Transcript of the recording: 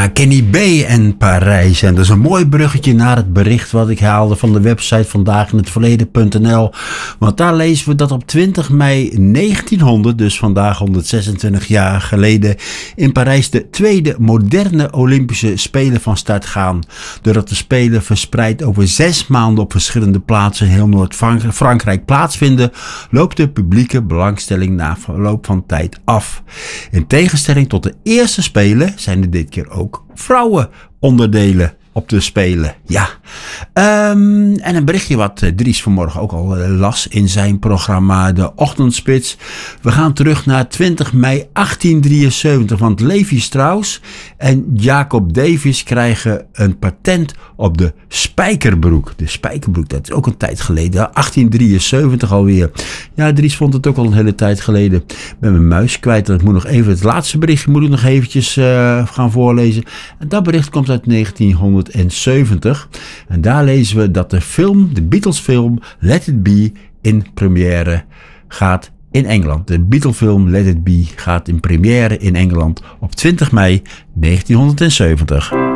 Ja, Kenny B en Parijs. En dat is een mooi bruggetje naar het bericht wat ik haalde van de website vandaaginhetverleden.nl. Want daar lezen we dat op 20 mei 1900, dus vandaag 126 jaar geleden, in Parijs de tweede moderne Olympische Spelen van start gaan. Doordat de Spelen verspreid over 6 maanden op verschillende plaatsen in heel Noord-Frankrijk plaatsvinden, loopt de publieke belangstelling na verloop van tijd af. In tegenstelling tot de eerste Spelen zijn er dit keer ook vrouwenonderdelen op de Spelen. Ja. En een berichtje wat Dries vanmorgen ook al las in zijn programma De Ochtendspits. We gaan terug naar 20 mei 1873. Want Levi Strauss en Jacob Davis krijgen een patent op de spijkerbroek. De spijkerbroek, dat is ook een tijd geleden. 1873 alweer. Ja, Dries vond het ook al een hele tijd geleden. Ik ben mijn muis kwijt. Ik moet nog even het laatste berichtje moet ik nog eventjes gaan voorlezen. En dat bericht komt uit 1970. En daar lezen we dat de Beatles film Let It Be in première gaat in Engeland. De Beatles film Let It Be gaat in première in Engeland op 20 mei 1970.